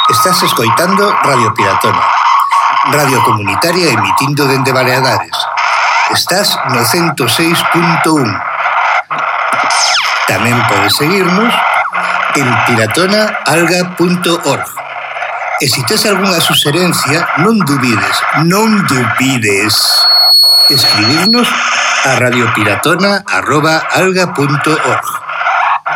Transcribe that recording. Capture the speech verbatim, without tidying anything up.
Estás escoitando Radio Piratona, radio comunitaria emitindo dende Baleares. Estás no ciento seis punto un. Tamén podes seguirnos en piratona alga punto org. E se tes algunha suxerencia, non dubides, non dubides escribirnos a radiopiratona arroba alga punto org.